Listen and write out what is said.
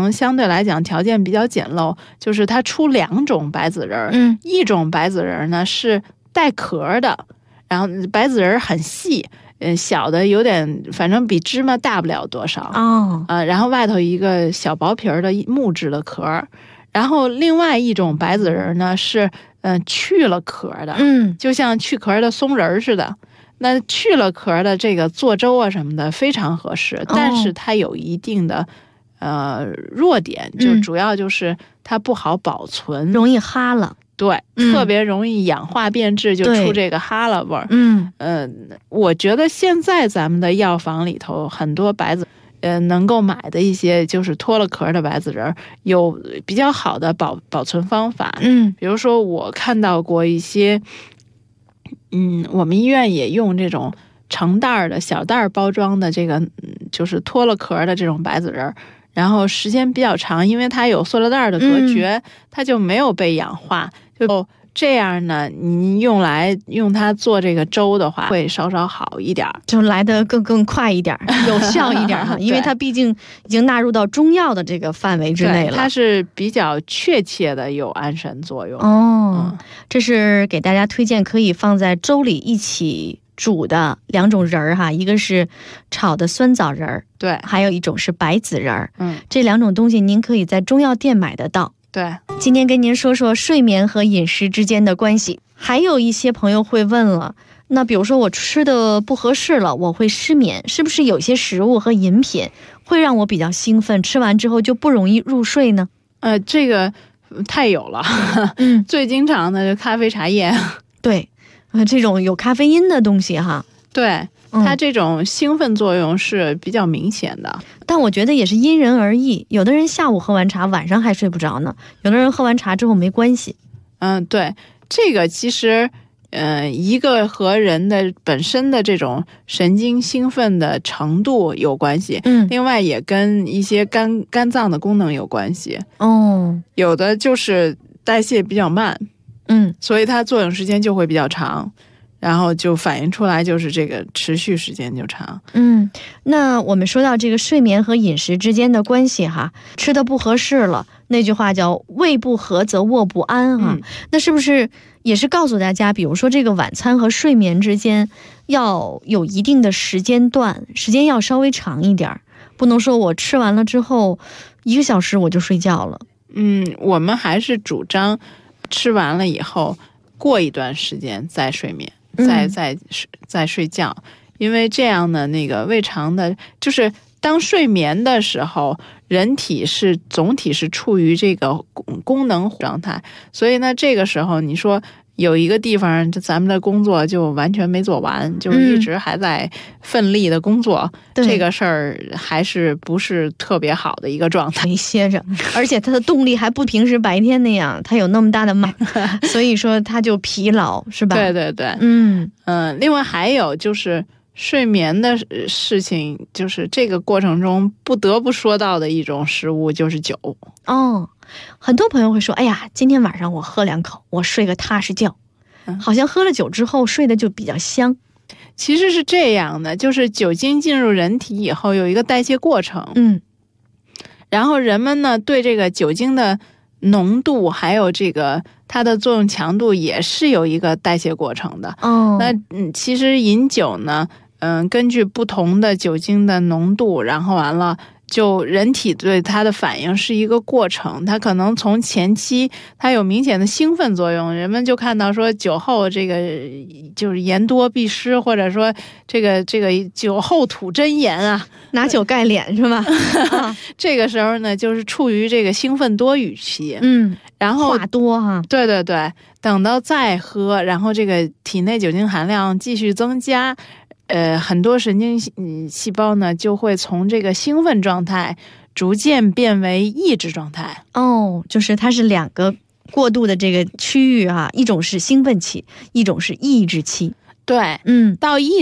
能相对来讲条件比较简陋，就是它出2种白子仁儿，一种白子仁儿呢是带壳的，然后白子仁儿很细，小的有点，反正比芝麻大不了多少然后外头一个小薄皮儿的木质的壳，然后另外一种白子仁儿呢是去了壳的，就像去壳的松仁似的。那去了壳的这个做粥啊什么的非常合适，但是它有一定的弱点，就主要就是它不好保存， 容易哈了。 对，特别容易氧化变质，就出这个哈喇味儿。我觉得现在咱们的药房里头很多白子能够买的一些就是脱了壳的白子仁，有比较好的保存方法。比如说我看到过一些我们医院也用这种成袋的小袋包装的这个就是脱了壳的这种白子仁，然后时间比较长，因为它有塑料袋的隔绝，它就没有被氧化，就这样呢，你用它做这个粥的话，会稍稍好一点， 就来得更快一点，有效一点哈。因为它毕竟已经纳入到中药的这个范围之内了， 它是比较确切的有安神作用。 这是给大家推荐可以放在粥里一起煮的2种仁儿哈，一个是炒的酸枣仁儿， 对， 还有一种是白子仁儿。这2种东西您可以在中药店买得到。 对， 今天跟您说说睡眠和饮食之间的关系。还有一些朋友会问了，那比如说我吃的不合适了，我会失眠，是不是有些食物和饮品会让我比较兴奋，吃完之后就不容易入睡呢？ 这个太有了。最经常的就咖啡茶叶。 对，这种有咖啡因的东西哈。 对，它这种兴奋作用是比较明显的， 但我觉得也是因人而异，有的人下午喝完茶晚上还睡不着呢，有的人喝完茶之后没关系。 对，这个其实一个和人的本身的这种神经兴奋的程度有关系，另外也跟一些肝脏的功能有关系。有的就是代谢比较慢，所以它作用时间就会比较长，然后就反映出来就是这个持续时间就长。 那我们说到这个睡眠和饮食之间的关系哈，吃的不合适了，那句话叫胃不和则卧不安哈。那是不是也是告诉大家，比如说这个晚餐和睡眠之间要有一定的时间段，时间要稍微长一点，不能说我吃完了之后1个小时我就睡觉了。 我们还是主张吃完了以后过一段时间再睡眠，再睡觉，因为这样呢，那个胃肠的，就是当睡眠的时候，人体是总体是处于这个功能状态，所以呢，这个时候你说有一个地方咱们的工作就完全没做完，就一直还在奋力的工作，这个事儿还是不是特别好的一个状态， 没歇着，而且他的动力还不平时白天那样，他有那么大的马所以说他就疲劳，是吧？ 对对对，另外还有就是睡眠的事情，就是这个过程中不得不说到的一种食物就是酒。 很多朋友会说，哎呀，今天晚上我喝2口，我睡个踏实觉，好像喝了酒之后睡得就比较香。 其实是这样的，就是酒精进入人体以后有一个代谢过程，然后人们呢对这个酒精的浓度还有这个它的作用强度也是有一个代谢过程的。那其实饮酒呢，根据不同的酒精的浓度，然后完了就人体对它的反应是一个过程，它可能从前期它有明显的兴奋作用，人们就看到说酒后这个就是言多必失，或者说这个酒后吐真言啊， 拿酒盖脸是吧？ 这个时候呢就是处于这个兴奋多语期，然后话多哈， 对对对，等到再喝，然后这个体内酒精含量继续增加，很多神经细胞呢就会从这个兴奋状态逐渐变为抑制状态。 就是它是2个过渡的这个区域哈，一种是兴奋期，一种是抑制期。 对，到抑